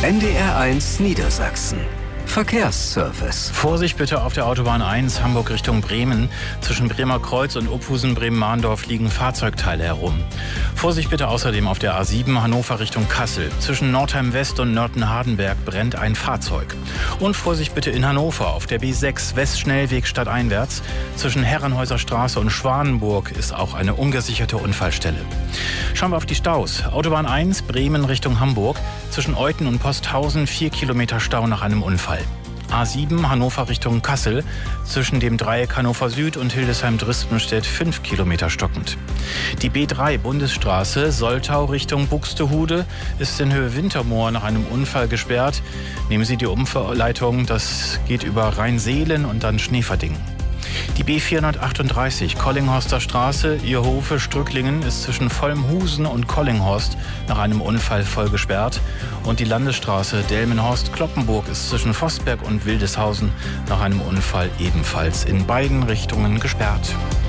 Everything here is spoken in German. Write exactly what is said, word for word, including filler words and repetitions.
N D R eins Niedersachsen. Verkehrsservice. Vorsicht bitte auf der Autobahn eins, Hamburg Richtung Bremen. Zwischen Bremer Kreuz und Uphusen Bremen-Mahndorf liegen Fahrzeugteile herum. Vorsicht bitte außerdem auf der A sieben, Hannover Richtung Kassel. Zwischen Nordheim West und Nörten-Hardenberg brennt ein Fahrzeug. Und Vorsicht bitte in Hannover auf der B sechs, Westschnellweg stadteinwärts. Zwischen Herrenhäuser Straße und Schwanenburg ist auch eine ungesicherte Unfallstelle. Schauen wir auf die Staus. Autobahn eins, Bremen Richtung Hamburg. Zwischen Euthen und Posthausen vier Kilometer Stau nach einem Unfall. A sieben, Hannover Richtung Kassel. Zwischen dem Dreieck Hannover Süd und Hildesheim-Dristenstedt fünf Kilometer stockend. Die B drei, Bundesstraße, Soltau Richtung Buxtehude, ist in Höhe Wintermoor nach einem Unfall gesperrt. Nehmen Sie die Umleitung, das geht über Rheinseelen und dann Schneeverdingen. Die B vierhundertachtunddreißig, Kollinghorster Straße, Ierhofe-Strücklingen, ist zwischen Vollmhusen und Kollinghorst nach einem Unfall voll gesperrt. Und die Landesstraße Delmenhorst-Kloppenburg ist zwischen Vossberg und Wildeshausen nach einem Unfall ebenfalls in beiden Richtungen gesperrt.